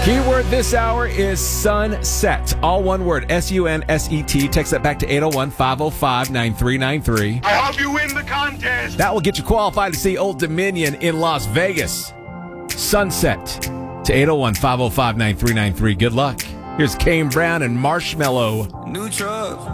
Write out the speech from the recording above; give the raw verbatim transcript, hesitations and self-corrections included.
Keyword this hour is sunset. All one word, S U N S E T. Text that back to eight oh one, five oh five, nine three nine three. I hope you win the contest. That will get you qualified to see Old Dominion in Las Vegas. Sunset to eight oh one, five oh five, nine three nine three. Good luck. Here's Kane Brown and Marshmello. New truck.